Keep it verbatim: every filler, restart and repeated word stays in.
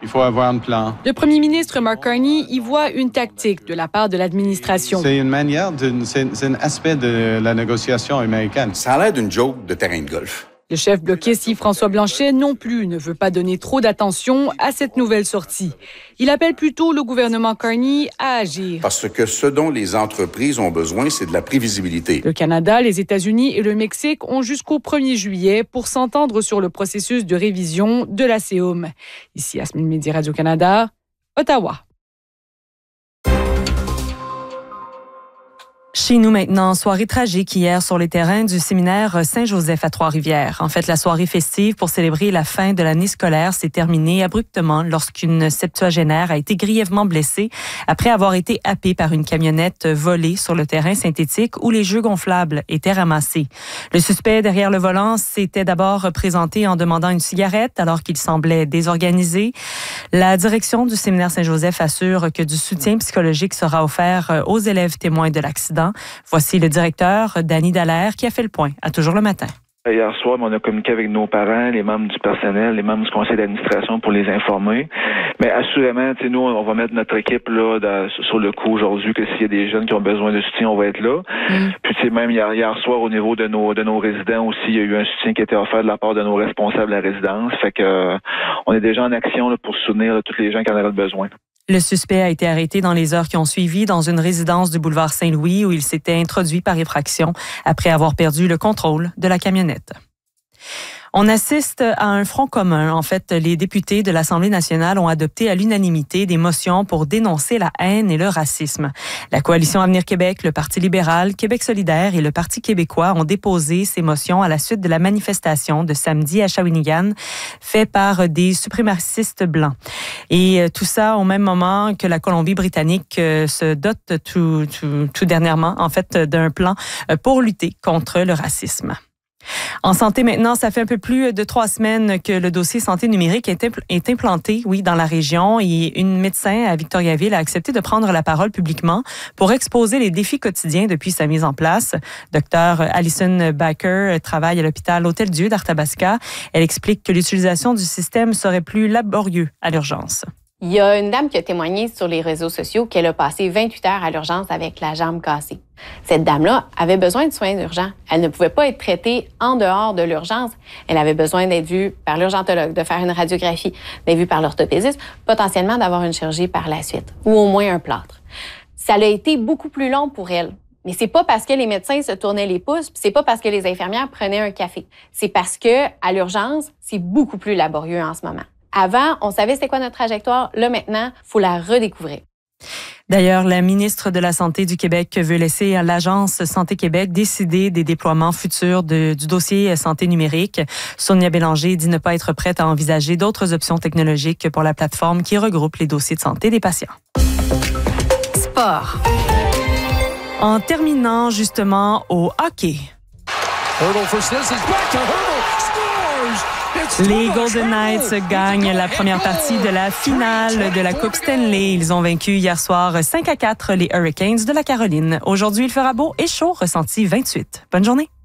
faut avoir un plan. Le premier ministre Mark Carney y voit une tactique de la part de l'administration. C'est une manière, de, c'est, c'est un aspect de la négociation américaine. Ça a l'air d'une joke de terrain de golf. Le chef bloquiste Yves-François Blanchet non plus ne veut pas donner trop d'attention à cette nouvelle sortie. Il appelle plutôt le gouvernement Carney à agir. Parce que ce dont les entreprises ont besoin, c'est de la prévisibilité. Le Canada, les États-Unis et le Mexique ont jusqu'au premier juillet pour s'entendre sur le processus de révision de la C O M. Ici, Yasmine Mehdi, Radio-Canada, Ottawa. Chez nous maintenant, soirée tragique hier sur les terrains du séminaire Saint-Joseph à Trois-Rivières. En fait, la soirée festive pour célébrer la fin de l'année scolaire s'est terminée abruptement lorsqu'une septuagénaire a été grièvement blessée après avoir été happée par une camionnette volée sur le terrain synthétique où les jeux gonflables étaient ramassés. Le suspect derrière le volant s'était d'abord présenté en demandant une cigarette alors qu'il semblait désorganisé. La direction du séminaire Saint-Joseph assure que du soutien psychologique sera offert aux élèves témoins de l'accident. Voici le directeur, Danny Dallaire, qui a fait le point à Toujours le matin. Hier soir, on a communiqué avec nos parents, les membres du personnel, les membres du conseil d'administration pour les informer. Mais assurément, nous, on va mettre notre équipe là dans, sur le coup aujourd'hui, que s'il y a des jeunes qui ont besoin de soutien, on va être là. Mm. Puis tu sais, même hier, hier soir, au niveau de nos de nos résidents aussi, il y a eu un soutien qui a été offert de la part de nos responsables de la résidence. Fait que euh, on est déjà en action là, pour soutenir là, tous les gens qui en auraient besoin. Le suspect a été arrêté dans les heures qui ont suivi dans une résidence du boulevard Saint-Louis où il s'était introduit par effraction après avoir perdu le contrôle de la camionnette. On assiste à un front commun. En fait, les députés de l'Assemblée nationale ont adopté à l'unanimité des motions pour dénoncer la haine et le racisme. La Coalition Avenir Québec, le Parti libéral, Québec solidaire et le Parti québécois ont déposé ces motions à la suite de la manifestation de samedi à Shawinigan, faite par des suprémacistes blancs. Et tout ça au même moment que la Colombie-Britannique se dote tout, tout, tout dernièrement, en fait, d'un plan pour lutter contre le racisme. En santé maintenant, ça fait un peu plus de trois semaines que le dossier santé numérique est, impl- est implanté, oui, dans la région, et une médecin à Victoriaville a accepté de prendre la parole publiquement pour exposer les défis quotidiens depuis sa mise en place. Docteur Alison Baker travaille à l'hôpital Hôtel-Dieu d'Arthabasca. Elle explique que l'utilisation du système serait plus laborieux à l'urgence. Il y a une dame qui a témoigné sur les réseaux sociaux qu'elle a passé vingt-huit heures à l'urgence avec la jambe cassée. Cette dame-là avait besoin de soins urgents. Elle ne pouvait pas être traitée en dehors de l'urgence. Elle avait besoin d'être vue par l'urgentologue, de faire une radiographie, d'être vue par l'orthopédiste, potentiellement d'avoir une chirurgie par la suite, ou au moins un plâtre. Ça a été beaucoup plus long pour elle. Mais c'est pas parce que les médecins se tournaient les pouces, puis c'est pas parce que les infirmières prenaient un café. C'est parce que à l'urgence, c'est beaucoup plus laborieux en ce moment. Avant, on savait c'était quoi notre trajectoire. Là, maintenant, il faut la redécouvrir. D'ailleurs, la ministre de la Santé du Québec veut laisser à l'Agence Santé Québec décider des déploiements futurs de, du dossier santé numérique. Sonia Bélanger dit ne pas être prête à envisager d'autres options technologiques pour la plateforme qui regroupe les dossiers de santé des patients. Sport. En terminant justement au hockey. Les Golden Knights gagnent la première partie de la finale de la Coupe Stanley. Ils ont vaincu hier soir cinq à quatre les Hurricanes de la Caroline. Aujourd'hui, il fera beau et chaud, ressenti vingt-huit. Bonne journée.